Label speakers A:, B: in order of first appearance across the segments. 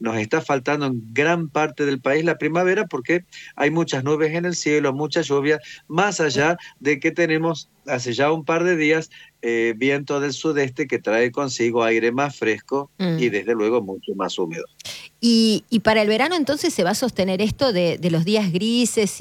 A: nos está faltando en gran parte del país la primavera porque hay muchas nubes en el cielo, mucha lluvia, más allá de que tenemos hace ya un par de días viento del sudeste que trae consigo aire más fresco y
B: Mm.
A: desde luego mucho más húmedo.
B: Y para el verano entonces se va a sostener esto de los días grises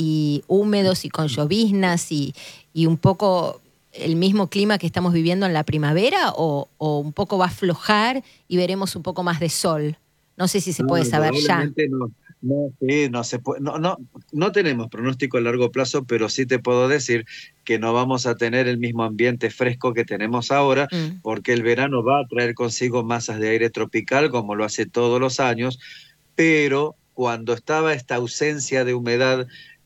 B: y húmedos y con lloviznas y un poco el mismo clima que estamos viviendo en la primavera o un poco va a aflojar y veremos un poco más de sol. No sé si se
A: No,
B: puede saber ya.
A: indudablemente no. No, sí, no se puede, no tenemos pronóstico a largo plazo, pero sí te puedo decir que no vamos a tener el mismo ambiente fresco que tenemos ahora,
B: Mm.
A: porque el verano va a traer consigo masas de aire tropical, como lo hace todos los años, pero cuando estaba esta ausencia de humedad,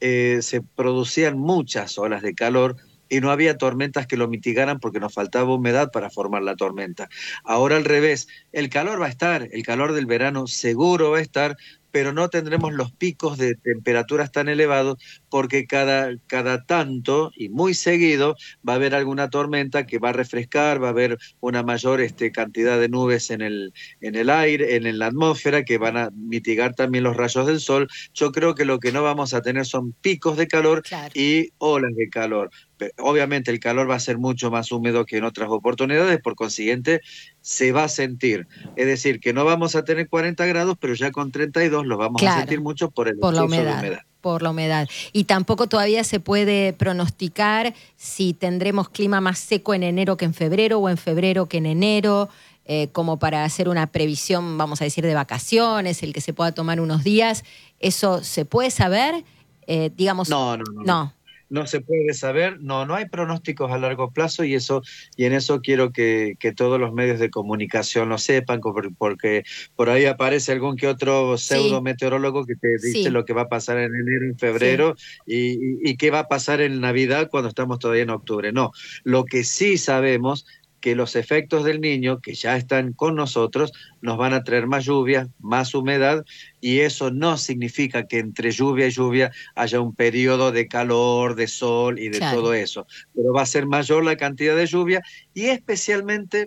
A: se producían muchas olas de calor y no había tormentas que lo mitigaran porque nos faltaba humedad para formar la tormenta. Ahora al revés, el calor va a estar, el calor del verano seguro va a estar, pero no tendremos los picos de temperaturas tan elevados porque cada tanto y muy seguido va a haber alguna tormenta que va a refrescar, va a haber una mayor cantidad de nubes en el aire, en la atmósfera, que van a mitigar también los rayos del sol. Yo creo que lo que no vamos a tener son picos de calor
B: Claro.
A: y olas de calor. Obviamente el calor va a ser mucho más húmedo que en otras oportunidades, por consiguiente se va a sentir. Es decir, que no vamos a tener 40 grados, pero ya con 32 los vamos a sentir
B: Claro,
A: mucho por el
B: por la
A: exceso de
B: humedad,
A: humedad.
B: por la humedad. Y tampoco todavía se puede pronosticar si tendremos clima más seco en enero que en febrero o en febrero que en enero, como para hacer una previsión, vamos a decir, de vacaciones, el que se pueda tomar unos días. ¿Eso se puede saber? Digamos,
A: No.
B: no.
A: No se puede saber, no hay pronósticos a largo plazo y en eso quiero que todos los medios de comunicación lo sepan, porque por ahí aparece algún que otro pseudo
B: Sí,
A: meteorólogo que te dice
B: sí,
A: lo que va a pasar en enero, en
B: sí.
A: febrero y qué va a pasar en Navidad cuando estamos todavía en octubre. No, lo que sí sabemos que los efectos del Niño, que ya están con nosotros, nos van a traer más lluvia, más humedad, y eso no significa que entre lluvia y lluvia haya un periodo de calor, de sol y de
B: Claro.
A: todo eso, pero va a ser mayor la cantidad de lluvia y especialmente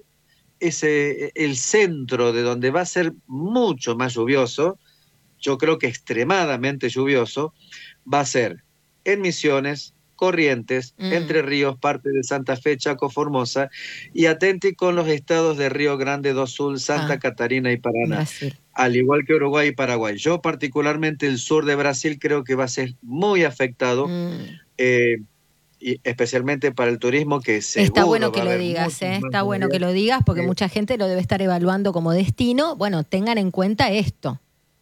A: el centro de donde va a ser mucho más lluvioso, yo creo que extremadamente lluvioso, va a ser en Misiones, Corrientes,
B: Mm.
A: Entre Ríos, parte de Santa Fe, Chaco, Formosa, y atenti con los estados de Río Grande do Sul, Santa
B: Ah,
A: Catarina y
B: en
A: Paraná,
B: Brasil.
A: al igual que Uruguay y Paraguay. Yo particularmente el sur de Brasil creo que va a ser muy afectado,
B: Mm.
A: eh, y especialmente para el turismo, que
B: Está bueno
A: seguro va
B: que
A: a
B: lo
A: haber
B: digas,
A: muchos
B: ¿eh?
A: más
B: Está bueno que
A: días.
B: lo digas porque
A: Eh,
B: mucha gente lo debe estar evaluando como destino. Bueno, tengan en cuenta esto.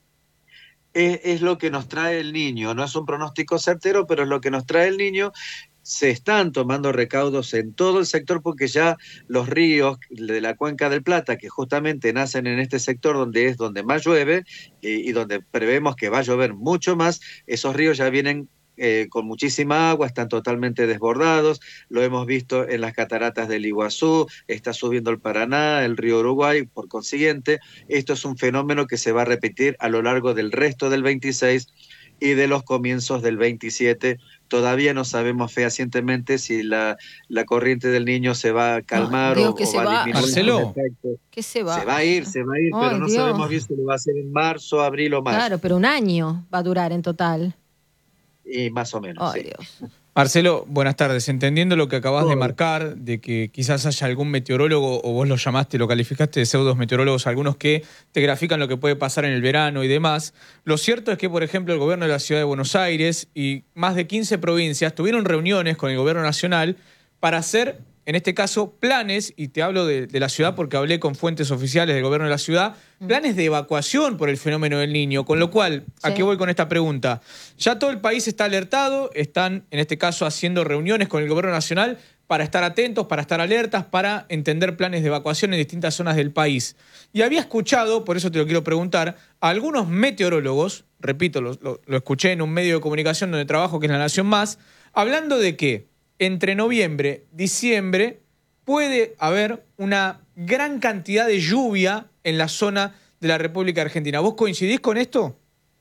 A: es lo que nos trae el Niño, no es un pronóstico certero, pero es lo que nos trae el Niño. Se están tomando recaudos en todo el sector porque ya los ríos de la Cuenca del Plata, que justamente nacen en este sector donde es donde más llueve y donde prevemos que va a llover mucho más, esos ríos ya vienen con muchísima agua, están totalmente desbordados, lo hemos visto en las cataratas del Iguazú, está subiendo el Paraná, el río Uruguay, por consiguiente, esto es un fenómeno que se va a repetir a lo largo del resto del 26 y de los comienzos del 27. Todavía no sabemos fehacientemente si la corriente del Niño se va a
B: Ay,
A: calmar
B: Dios, que
A: o
B: se
A: va a disminuir
B: vaya.
A: sus
C: Marcelo,
A: efectos.
B: Que se
A: Se
B: vaya.
A: va a ir, pero
B: Ay,
A: no
B: Dios.
A: sabemos bien si lo va a hacer en marzo, abril o mayo.
B: Claro, pero un año va a durar en total.
A: Y más o menos,
B: Ay,
A: sí.
B: Dios.
C: Marcelo, buenas tardes. Entendiendo lo que acabas de
A: Hola.
C: marcar, de que quizás haya algún meteorólogo, o vos lo llamaste, lo calificaste de pseudos meteorólogos, algunos que te grafican lo que puede pasar en el verano y demás. Lo cierto es que, por ejemplo, el gobierno de la Ciudad de Buenos Aires y más de 15 provincias tuvieron reuniones con el gobierno nacional para hacer, en este caso, planes, y te hablo de la ciudad porque hablé con fuentes oficiales del gobierno de la ciudad, planes de evacuación por el fenómeno del Niño. Con lo cual, ¿a qué
B: Sí.
C: voy con esta pregunta? Ya todo el país está alertado, están en este caso haciendo reuniones con el gobierno nacional para estar atentos, para estar alertas, para entender planes de evacuación en distintas zonas del país. Y había escuchado, por eso te lo quiero preguntar, a algunos meteorólogos, repito, lo escuché en un medio de comunicación donde trabajo, que es La Nación Más, hablando de que entre noviembre y diciembre puede haber una gran cantidad de lluvia en la zona de la República Argentina. ¿Vos coincidís con esto?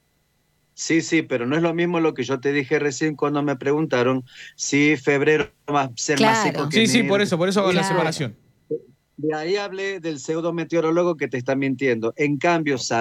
A: Sí, pero no es lo mismo lo que yo te dije recién cuando me preguntaron si febrero va a ser más seco
B: Claro,
A: que
C: Sí,
A: enero.
C: por eso hago la
B: claro.
C: separación.
A: De ahí hablé del pseudo meteorólogo que te está mintiendo. En cambio,